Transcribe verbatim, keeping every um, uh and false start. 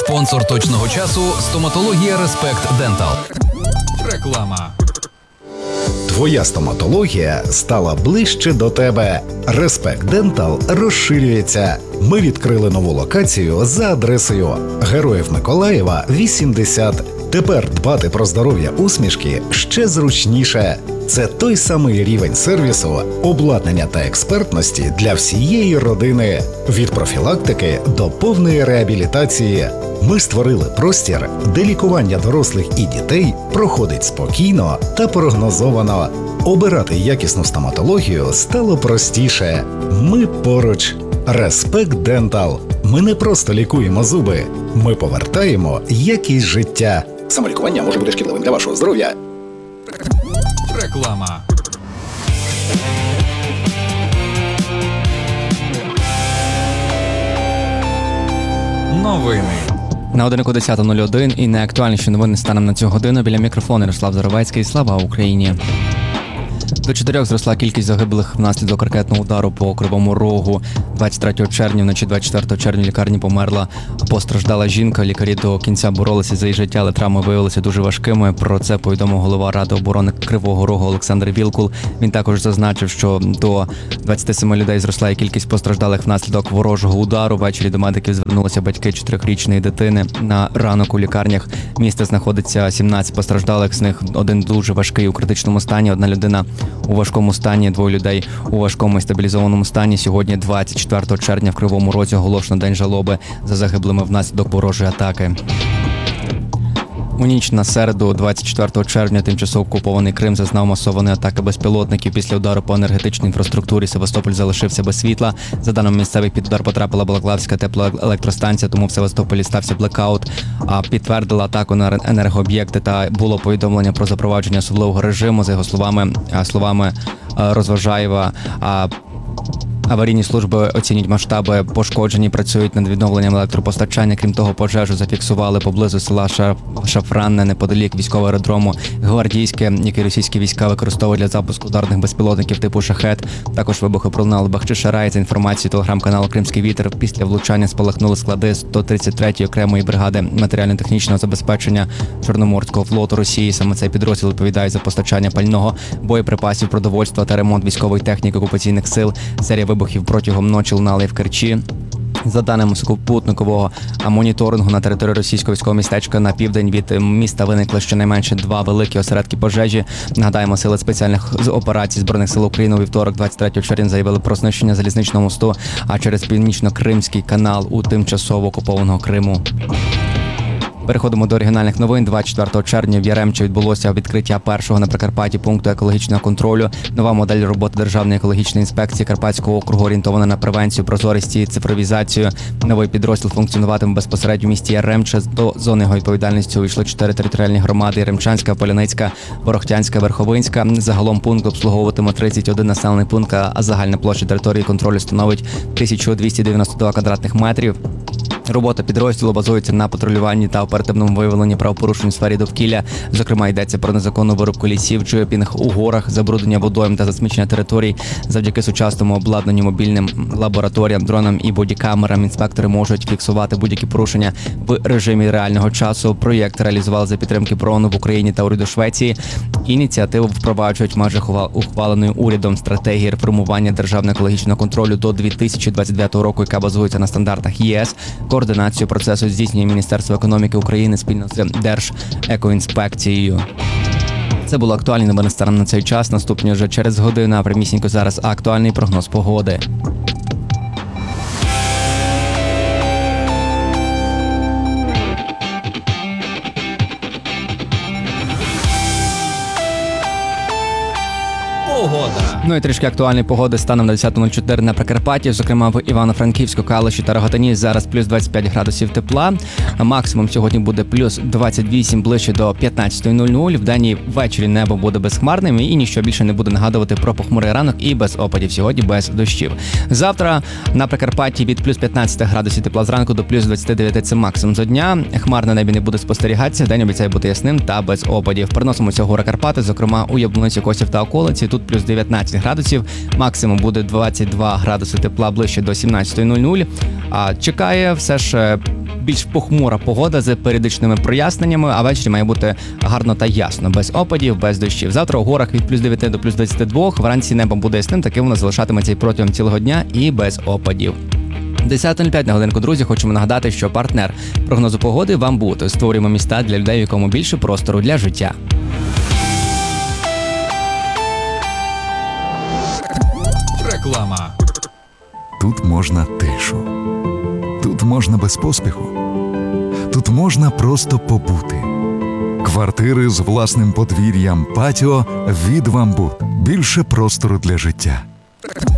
Спонсор точного часу – стоматологія Респект Дентал. Реклама. Твоя стоматологія стала ближче до тебе. Респект Дентал розширюється. Ми відкрили нову локацію за адресою Героїв Миколаєва, вісімдесят. Тепер дбати про здоров'я усмішки ще зручніше. Це той самий рівень сервісу, обладнання та експертності для всієї родини. Від профілактики до повної реабілітації. Ми створили простір, де лікування дорослих і дітей проходить спокійно та прогнозовано. Обирати якісну стоматологію стало простіше. Ми поруч. Респект Дентал. Ми не просто лікуємо зуби. Ми повертаємо якість життя. Самолікування може бути шкідливим для вашого здоров'я. Реклама. Новини. На годиннику десята нуль один і найактуальніші новини станом на цю годину. Біля мікрофону Ярослав Заровецький. Слава Україні! До чотирьох зросла кількість загиблих внаслідок ракетного удару по Кривому Рогу. двадцять третього червня, вночі двадцять четвертого червня в лікарні померла постраждала жінка. Лікарі до кінця боролися за її життя, але травми виявилися дуже важкими. Про це повідомив голова Ради оборони Кривого Рогу Олександр Вілкул. Він також зазначив, що до двадцяти семи людей зросла і кількість постраждалих внаслідок ворожого удару. Ввечері до медиків звернулися батьки чотирьохрічної дитини. На ранок у лікарнях міста знаходиться сімнадцять постраждалих, з них один дуже важкий у критичному стані, одна людина у важкому стані, двоє людей у важкому і стабілізованому стані. Сьогодні, двадцять четвертого червня, в Кривому Розі оголошено день жалоби за загиблими внаслідок ворожої атаки. У ніч на середу, двадцять четвертого червня, тимчасово окупований Крим зазнав масованої атаки безпілотників. Після удару по енергетичній інфраструктурі Севастополь залишився без світла. За даними місцевих, під удар потрапила Балаклавська теплоелектростанція, тому в Севастополі стався блекаут. А підтвердила атаку на енергооб'єкти та було повідомлення про запровадження особливого режиму. За його словами, словами Розважаєва, аварійні служби оцінюють масштаби пошкоджень, працюють над відновленням електропостачання. Крім того, пожежу зафіксували поблизу села Шафранне, неподалік військового аеродрому Гвардійське, який російські війська використовують для запуску ударних безпілотників типу «Шахет». Також вибухи пролунали Бахчисарай. За інформацією телеграм-каналу «Кримський вітер», після влучання спалахнули склади сто тридцять третьої окремої бригади матеріально-технічного забезпечення Чорноморського флоту Росії. Саме цей підрозділ відповідає за постачання пального, боєприпасів, продовольства та ремонт військової техніки окупаційних сил. Серія вибухів протягом ночі лунали в Керчі. За даними супутникового моніторингу, на території російського військового містечка на південь від міста виникли щонайменше два великі осередки пожежі. Нагадаємо, сили спеціальних операцій Збройних сил України у вівторок, двадцять третього червня, заявили про знищення залізничного мосту, а через Північно-Кримський канал у тимчасово окупованого Криму. Переходимо до регіональних новин. двадцять четвертого червня в Яремчі відбулося відкриття першого на Прикарпатті пункту екологічного контролю. Нова модель роботи Державної екологічної інспекції Карпатського округу орієнтована на превенцію, прозорість і цифровізацію. Новий підрозділ функціонуватиме безпосередньо в місті Яремче. До зони його відповідальності увійшли чотири територіальні громади: Яремчанська, Поляницька, Ворохтянська, Верховинська. Загалом пункт обслуговуватиме тридцять один населений пункт, а загальна площа території контролю становить тисячу двісті дев'яносто два квадратних метрів. Робота підрозділу базується на патрулюванні та оперативному виявленні правопорушень у сфері довкілля. Зокрема, йдеться про незаконну вирубку лісів, джипінг у горах, забруднення водойм та засмічення територій. Завдяки сучасному обладнанню, мобільним лабораторіям, дронам і бодікамерам інспектори можуть фіксувати будь-які порушення в режимі реального часу. Проєкт реалізували за підтримки ПРООНу в Україні та уряду Швеції. Ініціативу впроваджують майже ухваленою урядом стратегії реформування державного екологічного контролю до дві тисячі двадцять дев'ятого року, яка базується на стандартах ЄС. Координацію процесу здійснює Міністерство економіки України спільно з Держекоінспекцією. Це було актуальні новини станом на цей час. Наступні вже через годину, а прямісінько зараз актуальний прогноз погоди. Погода. Ну і трішки актуальної погоди станом на десята нуль чотири на Прикарпатті, зокрема в Івано-Франківську, Калуші та Рогатині. Зараз плюс двадцять п'ять градусів тепла. Максимум сьогодні буде плюс двадцять вісім, ближче до п'ятнадцятої нуль нуль. Вдень і ввечері небо буде безхмарним і ніщо більше не буде нагадувати про похмурий ранок і без опадів. Сьогодні без дощів. Завтра на Прикарпатті від плюс п'ятнадцять градусів тепла зранку до плюс двадцять дев'ять, це максимум за дня. Хмар на небі не буде спостерігатися, день обіцяє бути ясним та без опадів. Переносимо цього гора Карпати, зокрема у Яблуниці, Косів та околиці. Тут плюс дев'ятнадцять шістнадцять градусів, максимум буде двадцять два градуси тепла ближче до сімнадцятої нуль нуль. А чекає все ж більш похмура погода з періодичними проясненнями, а ввечері має бути гарно та ясно, без опадів, без дощів. Завтра у горах від плюс дев'яти до плюс двадцяти двох, вранці небо буде ясним, таким воно залишатиметься і протягом цілого дня і без опадів. десята нуль п'ять на годинку, друзі, хочемо нагадати, що партнер прогнозу погоди вам буде. Створюємо міста для людей, в якому більше простору для життя. Реклама. Тут можна тишу. Тут можна без поспіху. Тут можна просто побути. Квартири з власним подвір'ям, патіо від «Вамбут». Більше простору для життя.